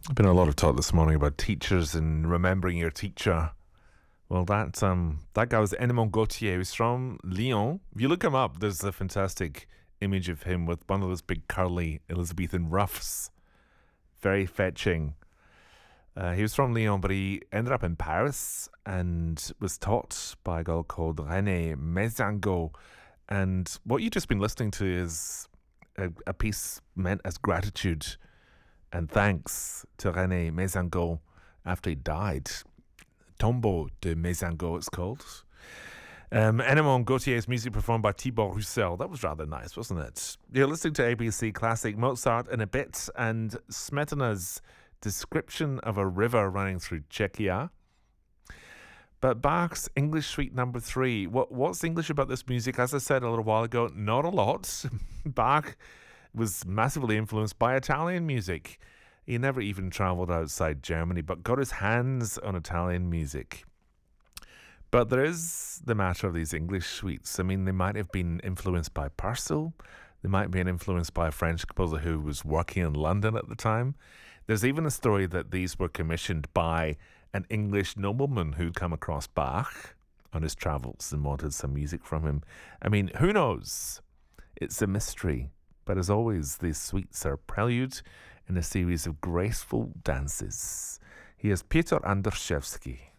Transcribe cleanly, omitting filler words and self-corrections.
Been a lot of talk this morning about teachers and remembering your teacher. Well, that guy was Enemon Gautier. He's from Lyon. If you look him up, there's a fantastic image of him with one of those big curly Elizabethan ruffs. Very fetching. He was from Lyon, but he ended up in Paris and was taught by a girl called Renée Mésangot. And what you've just been listening to is a piece meant as gratitude and thanks to René Mésangot after he died. Tombeau de Mésangot, it's called. Enemon Gautier's music performed by Thibaut Roussel. That was rather nice, wasn't it? You're listening to ABC Classic, Mozart in a bit, and Smetana's description of a river running through Czechia. But Bach's English Suite Number 3. What's English about this music? As I said a little while ago, not a lot. Bach was massively influenced by Italian music. He never even travelled outside Germany, but got his hands on Italian music. But there is the matter of these English suites. I mean, they might have been influenced by Purcell. They might have been influenced by a French composer who was working in London at the time. There's even a story that these were commissioned by an English nobleman who'd come across Bach on his travels and wanted some music from him. I mean, who knows? It's a mystery. But as always, these suites are prelude in a series of graceful dances. Here's Piotr Andrzejewski.